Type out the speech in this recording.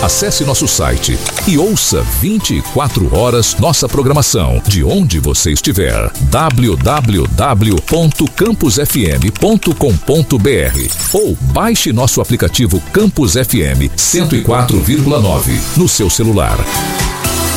Acesse nosso site e ouça 24 horas nossa programação de onde você estiver. www.campusfm.com.br ou baixe nosso aplicativo Campus FM 104,9 no seu celular.